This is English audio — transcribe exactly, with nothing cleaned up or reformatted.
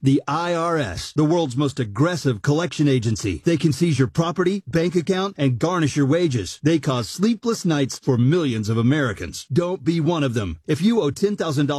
The I R S, the world's most aggressive collection agency. They can seize your property, bank account, and garnish your wages. They cause sleepless nights for millions of Americans. Don't be one of them. If you owe ten thousand dollars